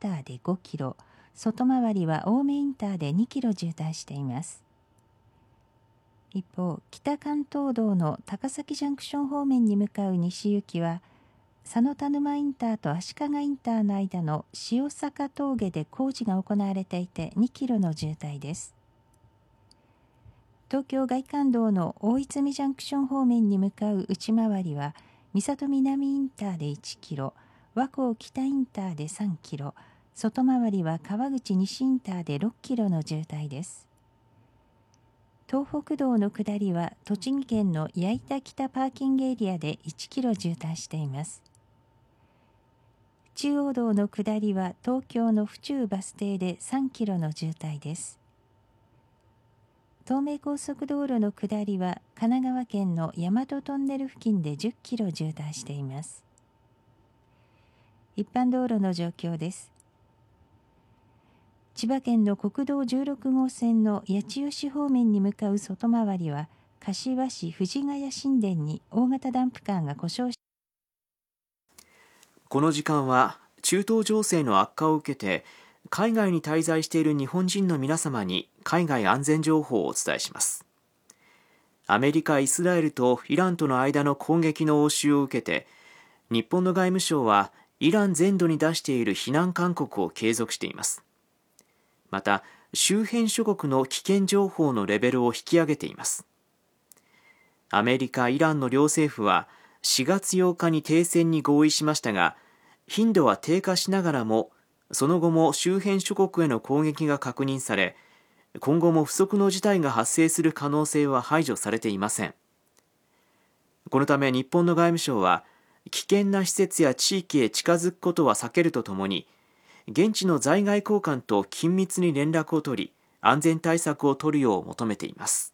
ターで5キロ、外回りは青梅インターで2キロ渋滞しています。一方、北関東道の高崎ジャンクション方面に向かう西行きは、佐野田沼インターと足利インターの間の塩坂峠で工事が行われていて2キロの渋滞です。東京外環道の大泉ジャンクション方面に向かう内回りは、三郷南インターで1キロ、和光北インターで3キロ、外回りは川口西インターで6キロの渋滞です。東北道の下りは栃木県の矢板北パーキングエリアで1キロ渋滞しています。中央道の下りは東京の府中バス停で3キロの渋滞です。東名高速道路の下りは神奈川県の大和トンネル付近で10キロ渋滞しています。一般道路の状況です。千葉県の国道16号線の八千代市方面に向かう外回りは、柏市藤ヶ谷新田に大型ダンプカーが故障し、 この時間は中東情勢の悪化を受けて、海外に滞在している日本人の皆様に海外安全情報をお伝えします。アメリカ、イスラエルとイランとの間の攻撃の応酬を受けて、日本の外務省はイラン全土に出している非難勧告を継続しています。また、周辺諸国の危険情報のレベルを引き上げています。アメリカ、イランの両政府は4月8日に停戦に合意しましたが、頻度は低下しながらも、その後も周辺諸国への攻撃が確認され、今後も不測の事態が発生する可能性は排除されていません。このため日本の外務省は、危険な施設や地域へ近づくことは避けるとともに、現地の在外公館と緊密に連絡を取り、安全対策を取るよう求めています。